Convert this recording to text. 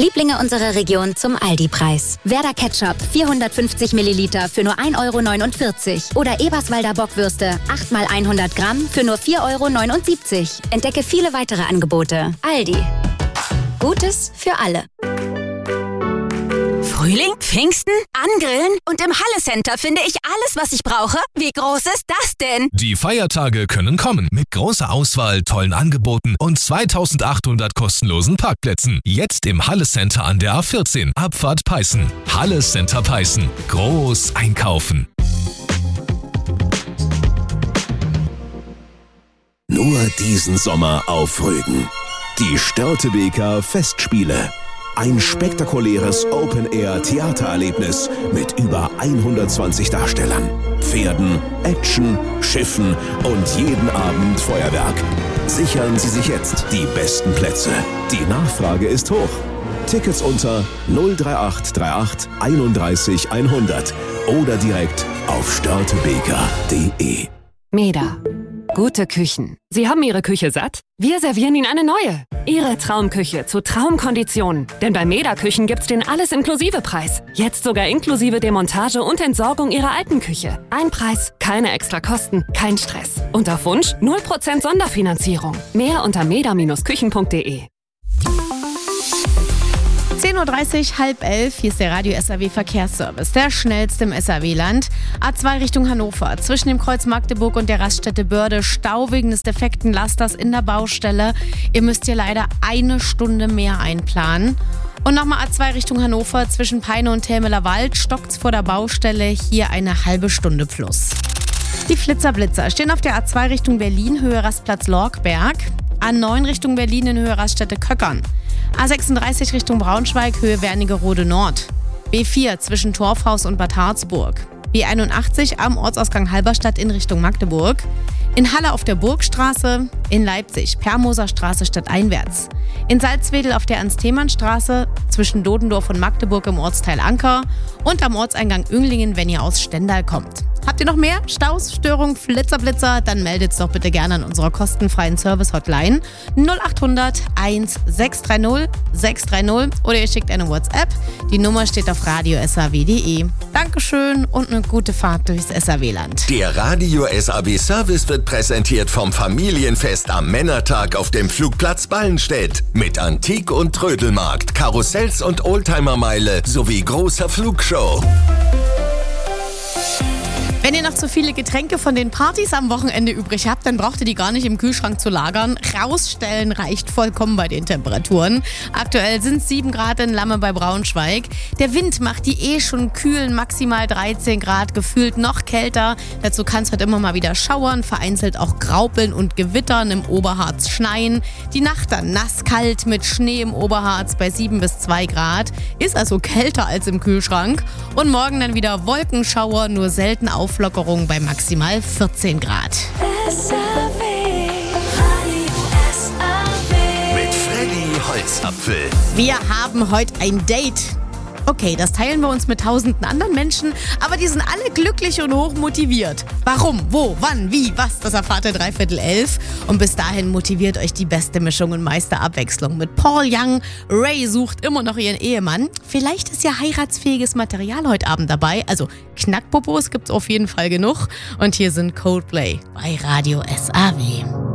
Lieblinge unserer Region zum Aldi-Preis. Werder Ketchup 450 Milliliter für nur 1,49 € oder Eberswalder Bockwürste 8 x 100 Gramm für nur 4,79 €. Entdecke viele weitere Angebote. Aldi. Gutes für alle. Frühling, Pfingsten, Angrillen und im Halle Center finde ich alles, was ich brauche. Wie groß ist das denn? Die Feiertage können kommen mit großer Auswahl, tollen Angeboten und 2800 kostenlosen Parkplätzen. Jetzt im Halle Center an der A14, Abfahrt Peißen. Halle Center Peißen. Groß einkaufen. Nur diesen Sommer auf Rügen. Die Störtebeker Festspiele. Ein spektakuläres Open-Air-Theatererlebnis mit über 120 Darstellern, Pferden, Action, Schiffen und jeden Abend Feuerwerk. Sichern Sie sich jetzt die besten Plätze. Die Nachfrage ist hoch. Tickets unter 03838 31 100 oder direkt auf störtebeker.de. MEDA. Gute Küchen. Sie haben Ihre Küche satt? Wir servieren Ihnen eine neue. Ihre Traumküche zu Traumkonditionen. Denn bei MEDA Küchen gibt's den Alles-Inklusive-Preis. Jetzt sogar inklusive Demontage und Entsorgung Ihrer alten Küche. Ein Preis, keine extra Kosten, kein Stress. Und auf Wunsch 0% Sonderfinanzierung. Mehr unter meda-küchen.de. 10:30 Uhr, 10:30, hier ist der Radio SAW Verkehrsservice, der schnellste im SAW-Land. A2 Richtung Hannover, zwischen dem Kreuz Magdeburg und der Raststätte Börde, Stau wegen des defekten Lasters in der Baustelle. Ihr müsst hier leider 1 Stunde mehr einplanen. Und nochmal A2 Richtung Hannover, zwischen Peine und Telmeler Wald, stockt's vor der Baustelle, hier eine halbe Stunde plus. Die Flitzer-Blitzer stehen auf der A2 Richtung Berlin, Höhe Rastplatz Lorkberg. A9 Richtung Berlin in Höhe Raststätte Köckern. A36 Richtung Braunschweig, Höhe Wernigerode Nord. B4 zwischen Torfhaus und Bad Harzburg. B81 am Ortsausgang Halberstadt in Richtung Magdeburg. In Halle auf der Burgstraße. In Leipzig Permoser Straße stadteinwärts. In Salzwedel auf der Ernst-Thiemann-Straße zwischen Dodendorf und Magdeburg im Ortsteil Anker. Und am Ortseingang Önglingen, wenn ihr aus Stendal kommt. Habt ihr noch mehr Staus, Störungen, Flitzer? Dann meldet's doch bitte gerne an unserer kostenfreien Service-Hotline 0800 1630 630 oder ihr schickt eine WhatsApp. Die Nummer steht auf radio.saw.de. Dankeschön und eine gute Fahrt durchs SAW-Land. Der Radio SAW Service wird präsentiert vom Familienfest am Männertag auf dem Flugplatz Ballenstedt. Mit Antik- und Trödelmarkt, Karussells und Oldtimermeile sowie großer Flugshow. Wenn ihr noch zu viele Getränke von den Partys am Wochenende übrig habt, dann braucht ihr die gar nicht im Kühlschrank zu lagern. Rausstellen reicht vollkommen bei den Temperaturen. Aktuell sind es 7 Grad in Lamme bei Braunschweig. Der Wind macht die schon kühlen maximal 13 Grad, gefühlt noch kälter. Dazu kann es heute immer mal wieder schauern, vereinzelt auch graupeln und gewittern, im Oberharz schneien. Die Nacht dann nasskalt mit Schnee im Oberharz bei 7 bis 2 Grad. Ist also kälter als im Kühlschrank. Und morgen dann wieder Wolkenschauer, nur selten Auflockerung bei maximal 14 Grad. Mit Freddy Holzapfel. Wir haben heute ein Date. Okay, das teilen wir uns mit tausenden anderen Menschen, aber die sind alle glücklich und hochmotiviert. Warum, wo, wann, wie, was, das erfahrt ihr 11:45. Und bis dahin motiviert euch die beste Mischung und meiste Abwechslung mit Paul Young. Ray sucht immer noch ihren Ehemann. Vielleicht ist ja heiratsfähiges Material heute Abend dabei. Also Knackpopos gibt's auf jeden Fall genug. Und hier sind Coldplay bei Radio SAW.